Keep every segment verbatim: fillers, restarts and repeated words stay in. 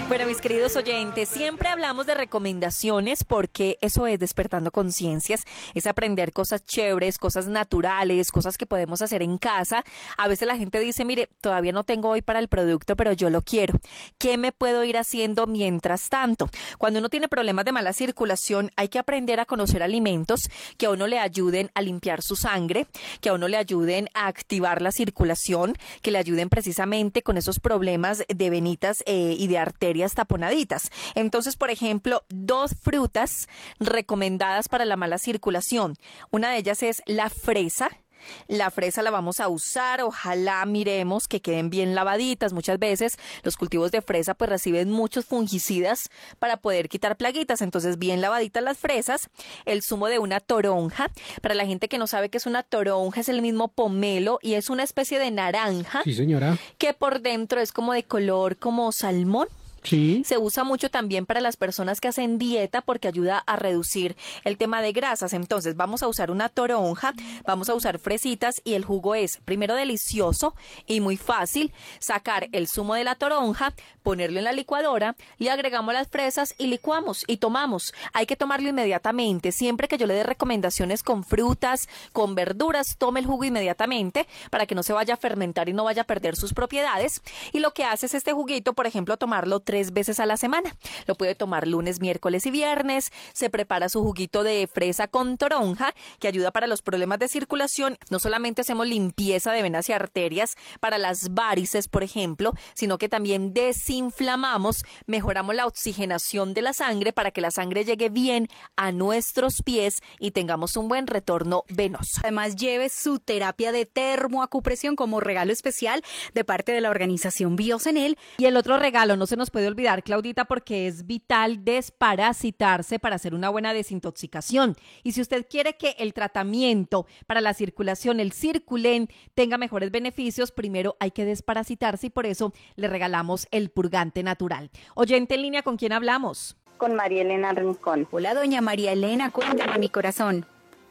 Bueno, mis queridos oyentes, siempre hablamos de recomendaciones porque eso es despertando conciencias, es aprender cosas chéveres, cosas naturales, cosas que podemos hacer en casa. A veces la gente dice, mire, todavía no tengo hoy para el producto, pero yo lo quiero. ¿Qué me puedo ir haciendo mientras tanto? Cuando uno tiene problemas de mala circulación, hay que aprender a conocer alimentos que a uno le ayuden a limpiar su sangre, que a uno le ayuden a activar la circulación, que le ayuden precisamente con esos problemas de venitas eh, y de arterias taponaditas. Entonces, por ejemplo, dos frutas recomendadas para la mala circulación. Una de ellas es la fresa. La fresa la vamos a usar, ojalá miremos que queden bien lavaditas. Muchas veces los cultivos de fresa pues reciben muchos fungicidas para poder quitar plaguitas, entonces bien lavaditas las fresas. El zumo de una toronja, para la gente que no sabe qué es una toronja, es el mismo pomelo y es una especie de naranja. Sí, señora. Que por dentro es como de color como salmón. Sí. Se usa mucho también para las personas que hacen dieta porque ayuda a reducir el tema de grasas. Entonces vamos a usar una toronja, vamos a usar fresitas y el jugo es primero delicioso y muy fácil. Sacar el zumo de la toronja, ponerlo en la licuadora, le agregamos las fresas y licuamos y tomamos. Hay que tomarlo inmediatamente. Siempre que yo le dé recomendaciones con frutas, con verduras, tome el jugo inmediatamente para que no se vaya a fermentar y no vaya a perder sus propiedades. Y lo que hace es este juguito, por ejemplo, tomarlo tres veces a la semana. Lo puede tomar lunes, miércoles y viernes. Se prepara su juguito de fresa con toronja que ayuda para los problemas de circulación. No solamente hacemos limpieza de venas y arterias para las varices, por ejemplo, sino que también desinflamamos, mejoramos la oxigenación de la sangre para que la sangre llegue bien a nuestros pies y tengamos un buen retorno venoso. Además, lleve su terapia de termoacupresión como regalo especial de parte de la organización Biosenel. Y el otro regalo, no se nos puede olvidar, Claudita, porque es vital desparasitarse para hacer una buena desintoxicación. Y si usted quiere que el tratamiento para la circulación, el Circulen, tenga mejores beneficios, primero hay que desparasitarse y por eso le regalamos el purgante natural. Oyente en línea, ¿con quién hablamos? Con María Elena Rincón. Hola, doña María Elena, cuéntame, mi corazón.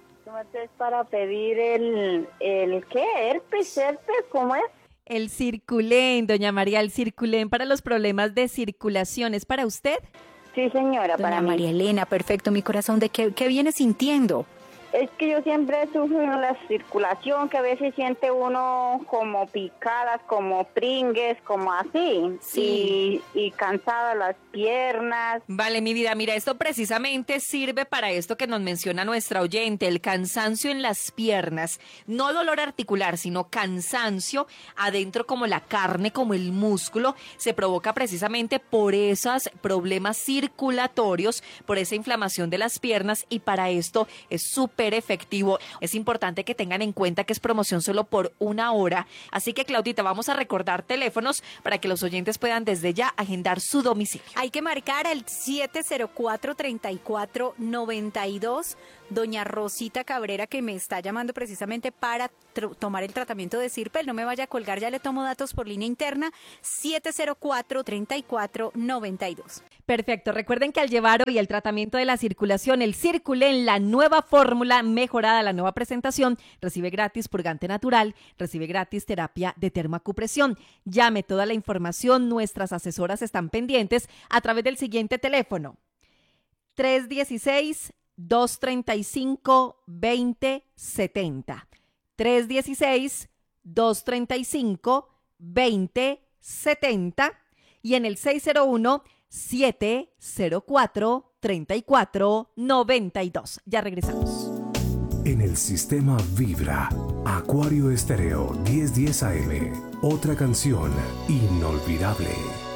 Es para pedir el, el ¿qué? ¿Herpes? ¿Herpes? ¿Cómo es? El Circulen, doña María, el Circulen para los problemas de circulación, ¿es para usted? Sí, señora, Doña para mí. María Elena, perfecto, mi corazón, ¿de qué, qué viene sintiendo? Es que yo siempre sufro la circulación, que a veces siente uno como picadas, como pringues, como así. Sí. Y, y cansada las piernas. Vale, mi vida, mira, esto precisamente sirve para esto que nos menciona nuestra oyente, el cansancio en las piernas. No dolor articular, sino cansancio adentro como la carne, como el músculo. Se provoca precisamente por esos problemas circulatorios, por esa inflamación de las piernas y para esto es súper efectivo. Es importante que tengan en cuenta que es promoción solo por una hora. Así que, Claudita, vamos a recordar teléfonos para que los oyentes puedan desde ya agendar su domicilio. Hay que marcar al siete cero cuatro, tres cuatro nueve dos. Doña Rosita Cabrera, que me está llamando precisamente para tr- tomar el tratamiento de Sirpel. No me vaya a colgar, ya le tomo datos por línea interna. siete cero cuatro, tres cuatro nueve dos. Perfecto. Recuerden que al llevar hoy el tratamiento de la circulación, el Circulen, la nueva fórmula mejorada, la nueva presentación, recibe gratis purgante natural, recibe gratis terapia de termoacupresión. Llame, toda la información, nuestras asesoras están pendientes a través del siguiente teléfono. tres uno seis, dos tres cinco, dos cero siete cero. tres uno seis, dos tres cinco, dos cero siete cero y en el seis cero uno, siete cero cuatro, tres cuatro nueve dos. Ya regresamos. En el sistema Vibra, Acuario Estéreo mil diez A M, otra canción inolvidable.